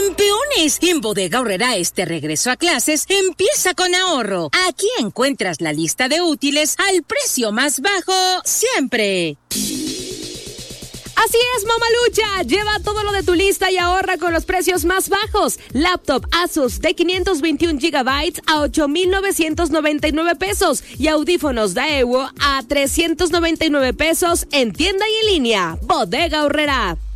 Campeones, en Bodega Aurrerá este regreso a clases empieza con ahorro. Aquí encuentras la lista de útiles al precio más bajo siempre. Así es, mamalucha, lleva todo lo de tu lista y ahorra con los precios más bajos. Laptop Asus de 521 GB a 8,999 pesos y audífonos Daewoo a 399 pesos en tienda y en línea. Bodega Aurrerá.